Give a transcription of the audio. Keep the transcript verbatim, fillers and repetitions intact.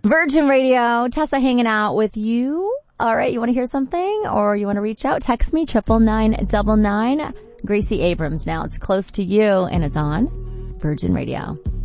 Virgin Radio, Tessa hanging out with you. All right, you want to hear something or you want to reach out? Text me, triple nine double nine. Gracie Abrams now. It's close to you and it's on Virgin Radio.